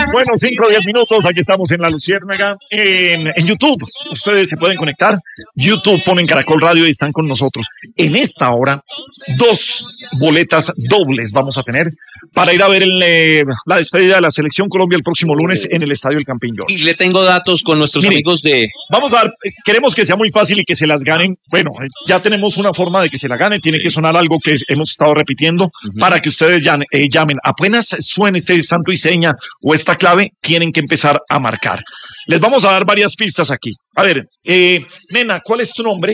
Bueno, 5 o 10 minutos, aquí estamos en La Luciérnaga, en YouTube. Ustedes se pueden conectar. YouTube, ponen Caracol Radio y están con nosotros. En esta hora, 2 boletas dobles vamos a tener para ir a ver la despedida de la Selección Colombia el próximo lunes en el Estadio El Campín George. Y le tengo datos con nuestros amigos de... Vamos a dar, queremos que sea muy fácil y que se las ganen. Bueno, ya tenemos una forma de que se la ganen. Tiene que sonar algo que hemos estado repitiendo para que ustedes llamen. Apenas suene este santo y seña o esta clave, tienen que empezar a marcar. Les vamos a dar varias pistas aquí. A ver, nena, ¿cuál es tu nombre?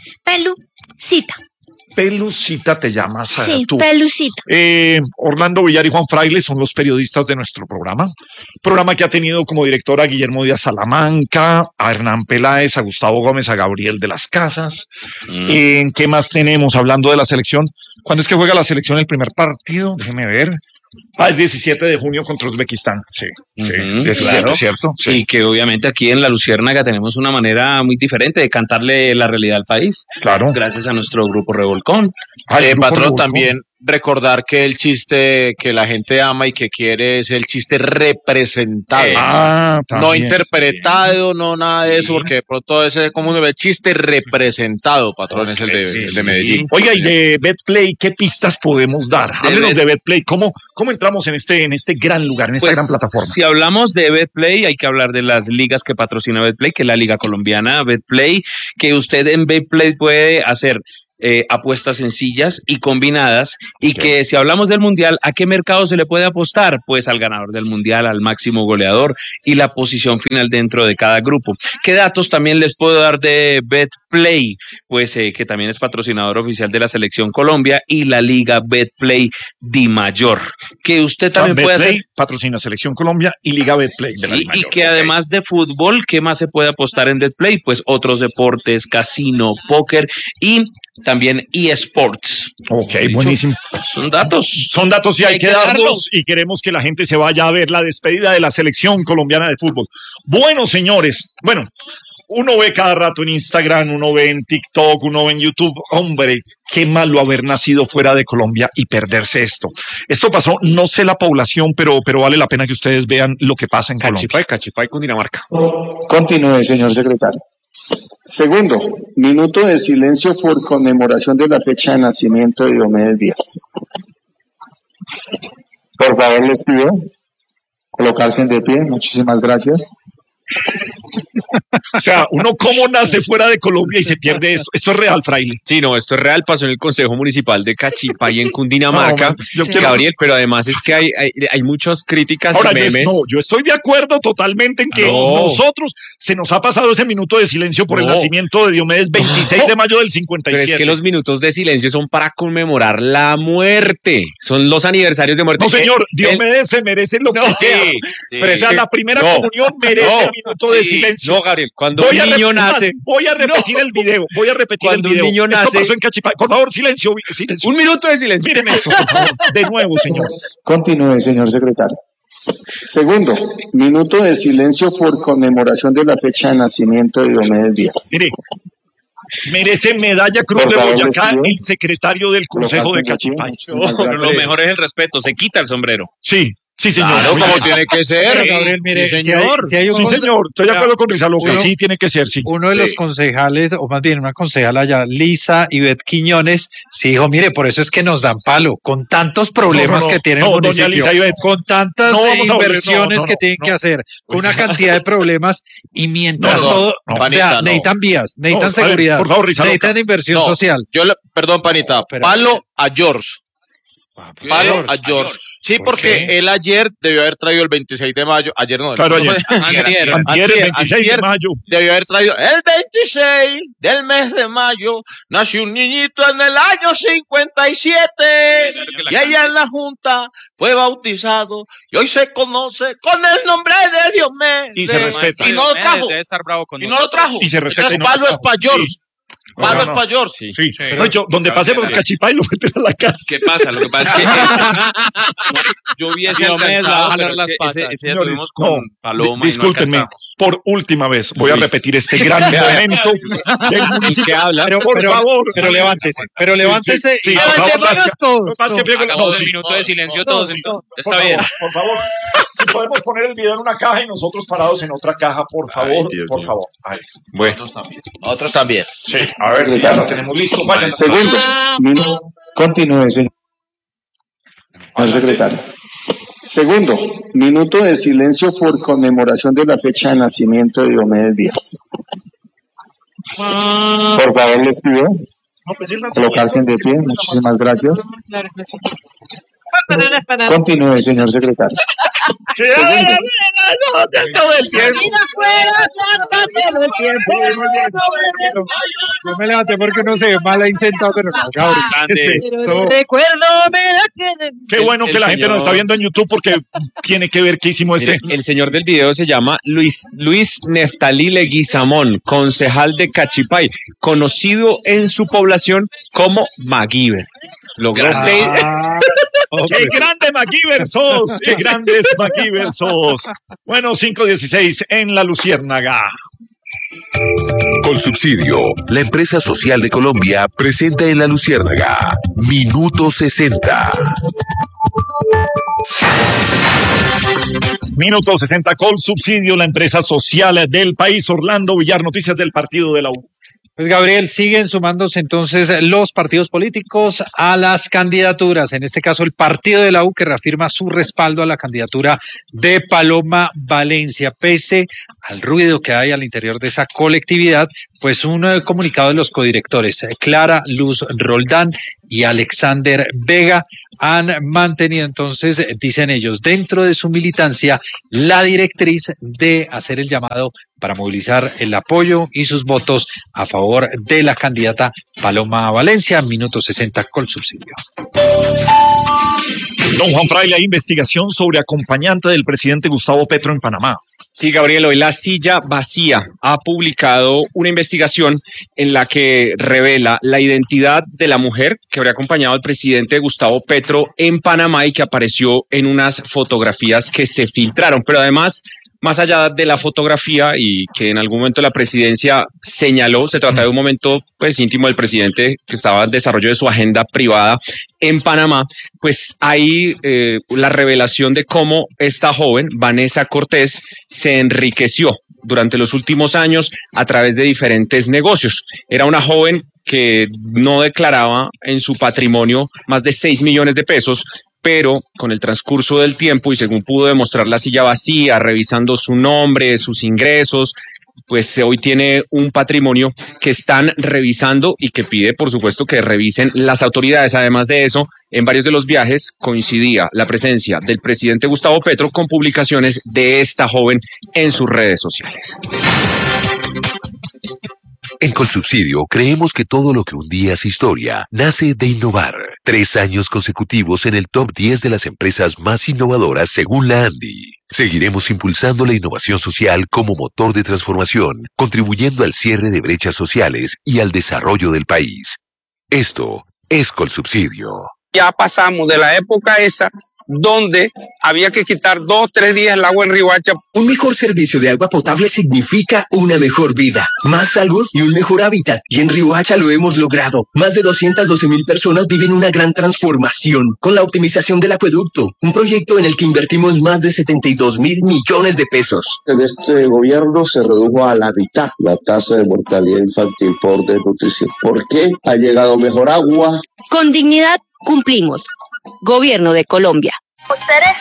Pelucita. Pelucita te llamas Sí, tú. Pelucita. Orlando Villar y Juan Fraile son los periodistas de nuestro programa que ha tenido como director a Guillermo Díaz Salamanca, a Hernán Peláez, a Gustavo Gómez, a Gabriel de las Casas. ¿Qué más tenemos hablando de la selección? ¿Cuándo es que juega la selección el primer partido? Déjeme ver. Es 17 de junio contra Uzbekistán. Sí, 17, claro. ¿cierto? Sí. Y que obviamente aquí en La Luciérnaga tenemos una manera muy diferente de cantarle la realidad al país. Claro. Gracias a nuestro grupo Revolcón. Patrón, también recordar que el chiste que la gente ama y que quiere es el chiste representado. No interpretado, no nada de eso, porque de pronto ese como uno ve chiste representado, patrón, es el de Medellín. Oiga, y de Betplay, ¿qué pistas podemos dar? Háblenos de Betplay. ¿Cómo entramos en este gran lugar, en esta gran plataforma? Si hablamos de Betplay, hay que hablar de las ligas que patrocina Betplay, que es la Liga Colombiana Betplay, que usted en Betplay puede hacer apuestas sencillas y combinadas, y que si hablamos del Mundial, ¿a qué mercado se le puede apostar? Pues al ganador del Mundial, al máximo goleador y la posición final dentro de cada grupo. ¿Qué datos también les puedo dar de Betplay? Pues que también es patrocinador oficial de la Selección Colombia y la Liga Betplay Dimayor, que usted también puede hacer. Patrocina Selección Colombia y Liga Betplay. Sí, y que además de fútbol, ¿qué más se puede apostar en Betplay? Pues otros deportes, casino, póker y también eSports. Ok, buenísimo. Son datos. Son datos y hay que darlos, y queremos que la gente se vaya a ver la despedida de la Selección Colombiana de Fútbol. Bueno, señores, uno ve cada rato en Instagram, uno ve en TikTok, uno ve en YouTube. Hombre, qué malo haber nacido fuera de Colombia y perderse esto. Esto pasó, no sé la población, pero vale la pena que ustedes vean lo que pasa en Colombia. Cachipay, Cundinamarca. Continúe, señor secretario. Segundo, minuto de silencio por conmemoración de la fecha de nacimiento de Diomedes Díaz. Por favor, les pido colocarse de pie. Muchísimas gracias. O sea, uno cómo nace fuera de Colombia y se pierde esto. Esto es real, Fraile. Sí, no, esto es real. Pasó en el Consejo Municipal de Cachipay en Cundinamarca, Gabriel, pero además es que hay muchas críticas y memes. Yo estoy de acuerdo totalmente en que nosotros se nos ha pasado ese minuto de silencio por el nacimiento de Diomedes 26 de mayo del 57. Pero es que los minutos de silencio son para conmemorar la muerte. Son los aniversarios de muerte. No, señor, Diomedes se merece lo que sea. Sí, pero o sea, la primera comunión merece el minuto de silencio. No, Gabriel, cuando un niño nace... Voy a repetir el video, Cuando un niño nace... Esto pasó en Cachipay. Por favor, silencio. Un minuto de silencio. Mírenme esto, por favor. De nuevo, señores. Continúe, señor secretario. Segundo, minuto de silencio por conmemoración de la fecha de nacimiento de Diomedes Díaz. Mire, merece medalla Cruz de Boyacá el secretario del Consejo de Cachipay. Lo mejor es el respeto, se quita el sombrero. Sí, señor. Claro, como tiene que ser. Pero, Gabriel, mire, sí, señor. Señor. Estoy de acuerdo con Rizaloca. Sí, tiene que ser, sí. Uno de los concejales, o más bien una concejala allá, Lisa Ivette Quiñones, sí dijo, mire, por eso es que nos dan palo, con tantos problemas que tiene el municipio, doña Lisa Ivette, tantas inversiones que tienen que hacer, con una cantidad de problemas, y mientras Panita, necesitan vías, necesitan seguridad, ver, por favor, Rizaloca, necesitan inversión social. Perdón, Panita, palo a George. Palo a George. Sí, porque él ayer debió haber traído el 26 de mayo. Ayer no. Claro, ayer. Antier, el 26 de mayo. Debió haber traído el 26 del mes de mayo. Nació un niñito en el año 57. Y allá en la Junta fue bautizado. Y hoy se conoce con el nombre de Diomedes. Y se respeta. Y no lo trajo. Debe estar bravo con y no lo trajo. Y se respeta. Entonces, palo es para George. Palos pa' George. Sí. No, yo, donde pase por Cachipay lo meten a la casa. ¿Qué pasa? Lo que pasa es que yo hubiese alcanzado, pero es que ese día tuvimos con Paloma. Discúlpenme, por última vez voy a repetir este gran momento del municipio. ¿Qué habla? Por favor. Pero levántese. Sí, y por favor, todos. Hagamos un minuto de silencio todos. Está bien. Por favor, si podemos poner el video en una caja y nosotros parados en otra caja, por favor, por favor. Ay. Bueno, Nosotros también. Sí, a ver si ya lo tenemos listo. Vayan. Segundo, continúe, señor secretario. Segundo, minuto de silencio por conmemoración de la fecha de nacimiento de Diomedes Díaz. Por favor, les pido colocarse de pie. Muchísimas gracias. Continúe, señor secretario. Segundo. Yo me levanté porque uno se ve mal ahí sentado, pero no, Gabriel, ¿qué es esto? Qué bueno que la gente nos está viendo en YouTube porque tiene que ver qué hicimos mire, el señor del video se llama Luis Neftalí Leguizamón, concejal de Cachipay, conocido en su población como MacGyver. Logró ¡Qué grande MacGyver sos! ¡Qué grandes MacGyver sos! Bueno, 5:16 en La Luciérnaga. Colsubsidio, la empresa social de Colombia, presenta en La Luciérnaga Minuto 60. Minuto 60, Colsubsidio, la empresa social del país. Orlando Villar, noticias del partido de la U. Pues Gabriel, siguen sumándose entonces los partidos políticos a las candidaturas. En este caso, el partido de la U que reafirma su respaldo a la candidatura de Paloma Valencia. Pese al ruido que hay al interior de esa colectividad, pues un comunicado de los codirectores, Clara Luz Roldán y Alexander Vega, han mantenido entonces, dicen ellos, dentro de su militancia, la directriz de hacer el llamado para movilizar el apoyo y sus votos a favor de la candidata Paloma Valencia. Minuto 60, Colsubsidio. Don Juan Fraile, hay investigación sobre acompañante del presidente Gustavo Petro en Panamá. Sí, Gabriel, hoy La Silla Vacía ha publicado una investigación en la que revela la identidad de la mujer que habría acompañado al presidente Gustavo Petro en Panamá y que apareció en unas fotografías que se filtraron. Pero además, más allá de la fotografía y que en algún momento la presidencia señaló, se trata de un momento pues íntimo del presidente que estaba en desarrollo de su agenda privada en Panamá, pues hay la revelación de cómo esta joven, Vanessa Cortés, se enriqueció durante los últimos años a través de diferentes negocios. Era una joven que no declaraba en su patrimonio más de 6 millones de pesos, pero con el transcurso del tiempo y según pudo demostrar La Silla Vacía, revisando su nombre, sus ingresos, pues hoy tiene un patrimonio que están revisando y que pide, por supuesto, que revisen las autoridades. Además de eso, en varios de los viajes coincidía la presencia del presidente Gustavo Petro con publicaciones de esta joven en sus redes sociales. En Colsubsidio creemos que todo lo que un día es historia nace de innovar. 3 años consecutivos en el top 10 de las empresas más innovadoras según la ANDI. Seguiremos impulsando la innovación social como motor de transformación, contribuyendo al cierre de brechas sociales y al desarrollo del país. Esto es Colsubsidio. Ya pasamos de la época esa donde había que quitar 2 o 3 días el agua en Riohacha. Un mejor servicio de agua potable significa una mejor vida, más salud y un mejor hábitat. Y en Riohacha lo hemos logrado. Más de 212,000 personas viven una gran transformación con la optimización del acueducto. Un proyecto en el que invertimos más de 72,000 millones de pesos. En este gobierno se redujo a la mitad la tasa de mortalidad infantil por desnutrición. ¿Por qué? Ha llegado mejor agua. Con dignidad cumplimos. Gobierno de Colombia.